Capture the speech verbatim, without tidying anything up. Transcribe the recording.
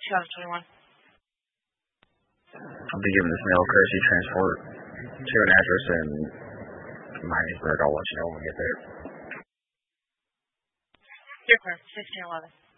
twenty twenty-one. I'll be giving this mail courtesy transport to an address in Miamisburg. I'll let you know when we get there. Your car, fifteen eleven.